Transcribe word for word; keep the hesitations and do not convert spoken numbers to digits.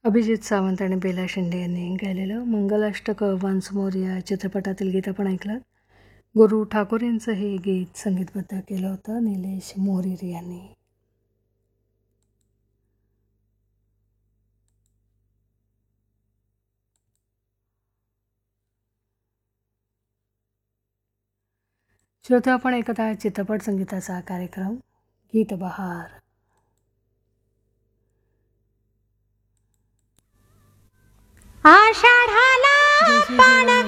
अभिजित सावंत आणि बेला शेंडे यांनी गायलेलं मंगलाष्टक वन्स मोर या चित्रपटातील गीत आपण ऐकलं. गुरु ठाकूर यांचं हे गीत संगीतबद्ध केलं होतं निलेश मोहरीर यांनी. श्रोते, आपण एकदा चित्रपट संगीताचा कार्यक्रम गीत बहार. आषाढाला पाण